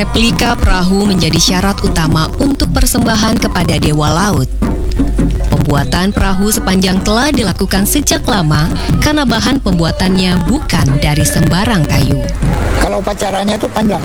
Replika perahu menjadi syarat utama untuk persembahan kepada dewa laut. Pembuatan perahu sepanjang telah dilakukan sejak lama karena bahan pembuatannya bukan dari sembarang kayu. Kalau upacaranya itu panjang,